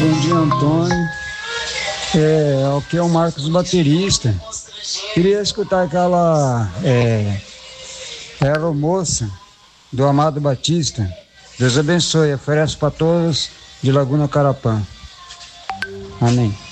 Bom dia, Antônio. Aqui é o Marcos, baterista. Queria escutar aquela Aeromoça do Amado Batista. Deus abençoe. Ofereço para todos de Laguna Carapã. Amém.